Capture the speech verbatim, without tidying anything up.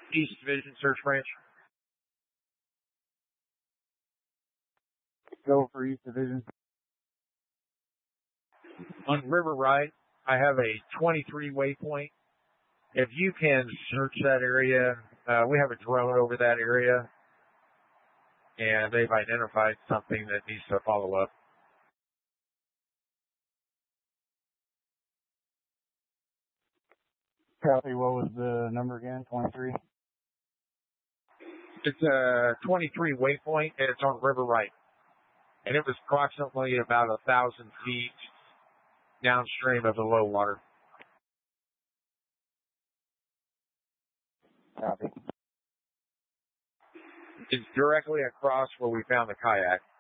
East Division Search Branch. Go for East Division. On River Right, I have a twenty-three waypoint. If you can search that area, uh, we have a drone over that area, and they've identified something that needs to follow up. Copy. What was the number again? twenty-three? It's a twenty-three waypoint, and it's on River Right. And it was approximately about a thousand feet downstream of the low water. Copy. It's directly across where we found the kayak.